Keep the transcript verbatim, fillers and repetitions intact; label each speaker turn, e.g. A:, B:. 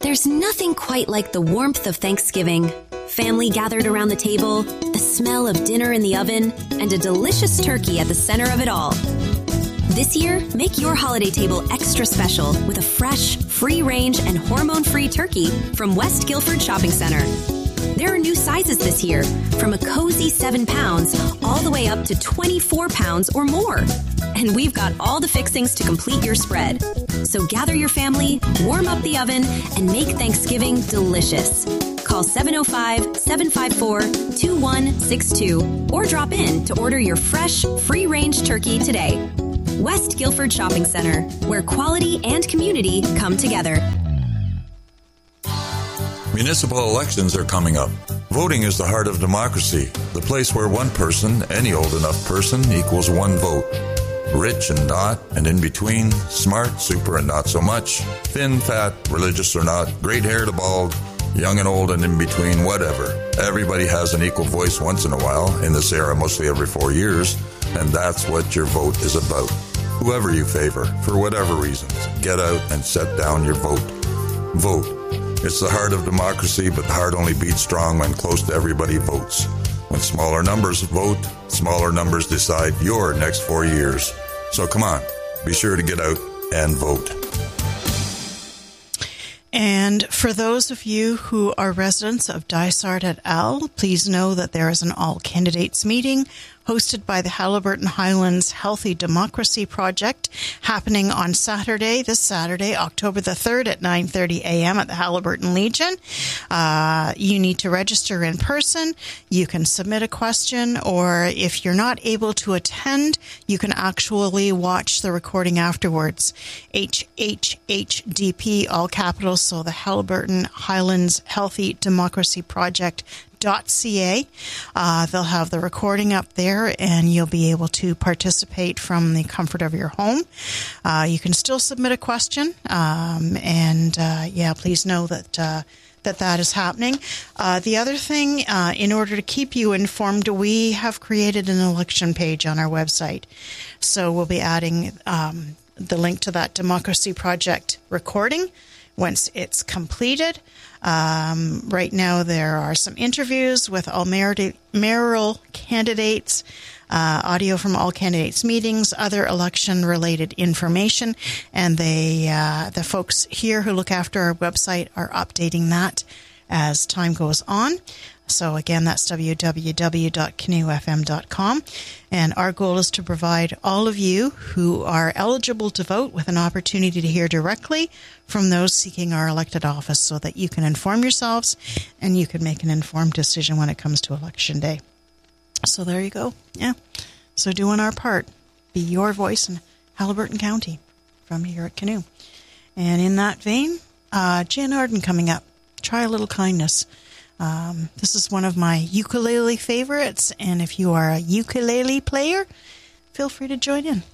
A: There's nothing quite like the warmth of Thanksgiving. Family gathered around the table, the smell of dinner in the oven, and a delicious turkey at the center of it all. This year, make your holiday table extra special with a fresh, free-range, and hormone-free turkey from West Guilford Shopping Center. There are new sizes this year, from a cozy seven pounds all the way up to twenty-four pounds or more. And we've got all the fixings to complete your spread. So gather your family, warm up the oven, and make Thanksgiving delicious. Call seven oh five, seven five four, two one six two or drop in to order your fresh, free-range turkey today. West Guilford Shopping Center, where quality and community come together.
B: Municipal elections are coming up. Voting is the heart of democracy, the place where one person, any old enough person, equals one vote. Rich and not, and in between, smart, super, and not so much, thin, fat, religious or not, great-haired or bald, young and old, and in between, whatever. Everybody has an equal voice once in a while, in this era mostly every four years, and that's what your vote is about. Whoever you favor, for whatever reasons, get out and set down your vote. Vote. It's the heart of democracy, but the heart only beats strong when close to everybody votes. When smaller numbers vote, smaller numbers decide your next four years. So come on, be sure to get out and vote.
C: And for those of you who are residents of Dysart et al., please know that there is an all-candidates meeting hosted by the Haliburton Highlands Healthy Democracy Project happening on Saturday, this Saturday, October the third at nine thirty a.m. at the Haliburton Legion. Uh, you need to register in person. You can submit a question, or if you're not able to attend, you can actually watch the recording afterwards. H H H D P, all capitals, so the Haliburton Highlands Healthy Democracy Project .ca. Uh, they'll have the recording up there, and you'll be able to participate from the comfort of your home. Uh, you can still submit a question, um, and uh, yeah, please know that uh, that that is happening. Uh, the other thing, uh, in order to keep you informed, we have created an election page on our website, so we'll be adding um, the link to that Democracy Project recording once it's completed. Um, right now, there are some interviews with all mayoral candidates, uh, audio from all candidates' meetings, other election-related information, and they, uh, the folks here who look after our website are updating that as time goes on. So again, that's w w w dot canoe f m dot com. And our goal is to provide all of you who are eligible to vote with an opportunity to hear directly from those seeking our elected office so that you can inform yourselves and you can make an informed decision when it comes to Election Day. So there you go. Yeah. So doing our part. Be your voice in Haliburton County from here at Canoe. And in that vein, uh, Jan Arden coming up. Try a little kindness. Um, this is one of my ukulele favorites, and if you are a ukulele player, feel free to join in.